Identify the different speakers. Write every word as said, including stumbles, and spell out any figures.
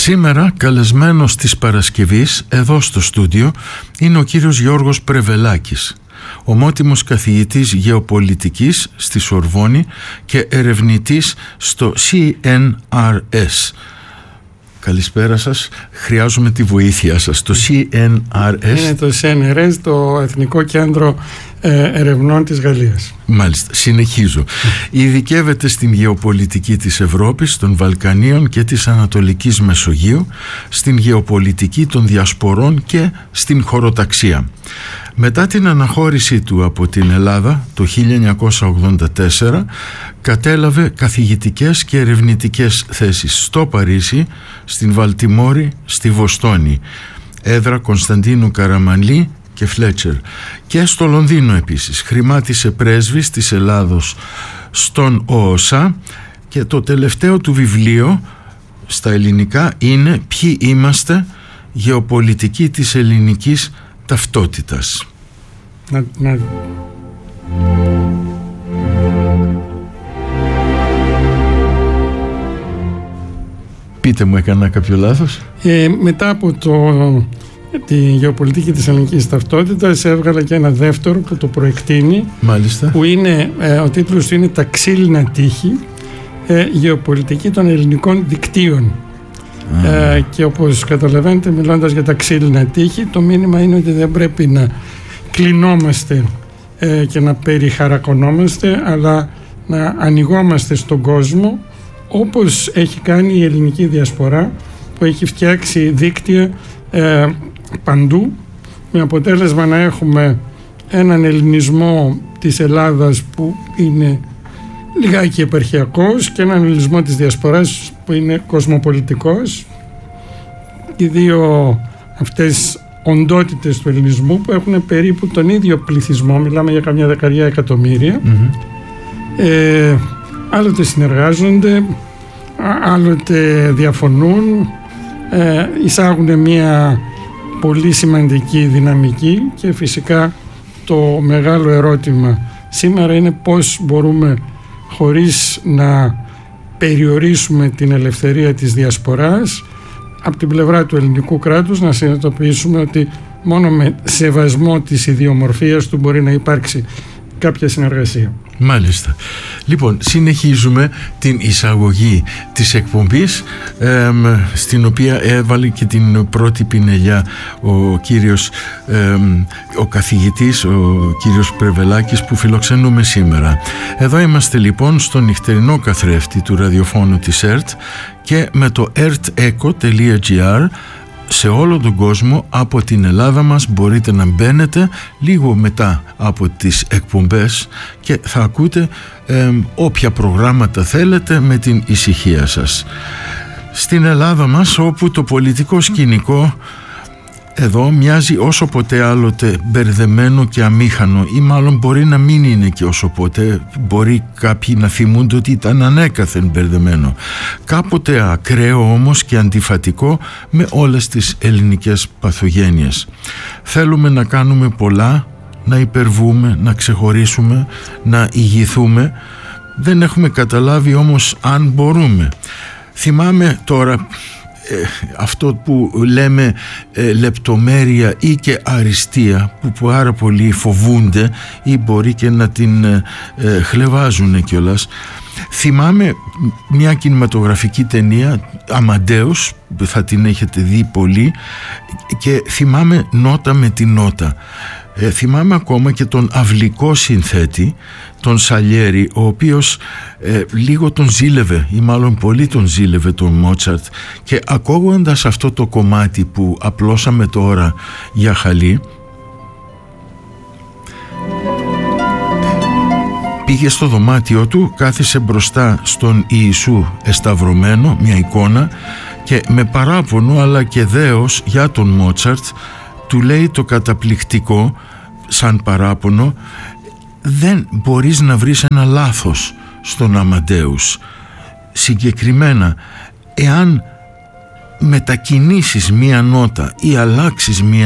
Speaker 1: Σήμερα καλεσμένος της Παρασκευής εδώ στο στούντιο είναι ο κύριος Γιώργος Πρεβελάκης, ομότιμος καθηγητής γεωπολιτικής στη Σορβόνη και ερευνητής στο σι εν αρ ες. Καλησπέρα σας, χρειάζομαι τη βοήθεια σας. Το σι εν αρ ες
Speaker 2: είναι το σι εν αρ ες, το Εθνικό Κέντρο Ερευνών της Γαλλίας.
Speaker 1: Μάλιστα, συνεχίζω. Ειδικεύεται στην γεωπολιτική της Ευρώπης, των Βαλκανίων και της Ανατολικής Μεσογείου, στην γεωπολιτική των διασπορών και στην χωροταξία. Μετά την αναχώρησή του από την Ελλάδα το χίλια εννιακόσια ογδόντα τέσσερα, κατέλαβε καθηγητικές και ερευνητικές θέσεις στο Παρίσι, στην Βαλτιμόρη, στη Βοστόνη, έδρα Κωνσταντίνου Καραμανλή και Φλέτσερ, και στο Λονδίνο επίσης. Χρημάτισε πρέσβης της Ελλάδος στον ΟΟΣΑ και το τελευταίο του βιβλίο στα ελληνικά είναι «Ποιοι είμαστε, γεωπολιτική της ελληνικής ταυτότητας».
Speaker 2: Να, να...
Speaker 1: Πείτε μου, έκανα κάποιο λάθος?
Speaker 2: Ε, μετά από το, τη γεωπολιτική της ελληνικής ταυτότητας έβγαλα και ένα δεύτερο που το προεκτείνει.
Speaker 1: Μάλιστα.
Speaker 2: Που είναι, ε, ο τίτλος του είναι «Τα ξύλινα τείχη, ε, γεωπολιτική των ελληνικών δικτύων». Ε, και όπως καταλαβαίνετε, μιλώντας για τα ξύλινα τείχη, το μήνυμα είναι ότι δεν πρέπει να κλεινόμαστε ε, και να περιχαρακωνόμαστε, αλλά να ανοιγόμαστε στον κόσμο, όπως έχει κάνει η ελληνική διασπορά, που έχει φτιάξει δίκτυα ε, παντού, με αποτέλεσμα να έχουμε έναν ελληνισμό της Ελλάδας που είναι λιγάκι επαρχιακός και έναν ελληνισμό της διασποράς που είναι κοσμοπολιτικός. Οι δύο αυτές οντότητες του ελληνισμού που έχουν περίπου τον ίδιο πληθυσμό, μιλάμε για καμιά δεκαριά εκατομμύρια, mm-hmm. ε, άλλοτε συνεργάζονται, άλλοτε διαφωνούν, ε, εισάγουν μια πολύ σημαντική δυναμική, και φυσικά το μεγάλο ερώτημα σήμερα είναι πώς μπορούμε, χωρίς να περιορίσουμε την ελευθερία της διασποράς, από την πλευρά του ελληνικού κράτους να συνειδητοποιήσουμε ότι μόνο με σεβασμό της ιδιομορφίας του μπορεί να υπάρξει κάποια συνεργασία.
Speaker 1: Μάλιστα. Λοιπόν, συνεχίζουμε την εισαγωγή της εκπομπής, ε, στην οποία έβαλε και την πρώτη πινελιά ο κύριος ε, ο καθηγητής, ο κύριος Πρεβελάκης, που φιλοξενούμε σήμερα. Εδώ είμαστε λοιπόν στο νυχτερινό καθρέφτη του ραδιοφώνου της ΕΡΤ και με το ερτ εκο τελεία τζι άρ σε όλο τον κόσμο. Από την Ελλάδα μας μπορείτε να μπαίνετε λίγο μετά από τις εκπομπές και θα ακούτε ε, όποια προγράμματα θέλετε με την ησυχία σας. Στην Ελλάδα μας, όπου το πολιτικό σκηνικό εδώ μοιάζει όσο ποτέ άλλοτε μπερδεμένο και αμήχανο, ή μάλλον μπορεί να μην είναι και όσο ποτέ, μπορεί κάποιοι να θυμούνται ότι ήταν ανέκαθεν μπερδεμένο, κάποτε ακραίο όμως και αντιφατικό με όλες τις ελληνικές παθογένειες. Θέλουμε να κάνουμε πολλά, να υπερβούμε, να ξεχωρίσουμε, να ηγηθούμε, δεν έχουμε καταλάβει όμως αν μπορούμε. Θυμάμαι τώρα Ε, αυτό που λέμε ε, λεπτομέρεια ή και αριστεία, που πάρα πολλοί φοβούνται ή μπορεί και να την ε, ε, χλευάζουν κιόλας. Θυμάμαι μια κινηματογραφική ταινία, Αμαντέους, θα την έχετε δει πολύ, και θυμάμαι νότα με την νότα. Ε, θυμάμαι ακόμα και τον αυλικό συνθέτη, τον Σαλιέρη, ο οποίος ε, λίγο τον ζήλευε, ή μάλλον πολύ τον ζήλευε τον Μότσαρτ, και ακούγοντας αυτό το κομμάτι που απλώσαμε τώρα για χαλί, πήγε στο δωμάτιο του, κάθισε μπροστά στον Ιησού εσταυρωμένο, μια εικόνα, και με παράπονο αλλά και δέος για τον Μότσαρτ του λέει το καταπληκτικό σαν παράπονο: δεν μπορείς να βρεις ένα λάθος στον Αμαντέους. Συγκεκριμένα, εάν μετακινήσεις μία νότα ή αλλάξεις μία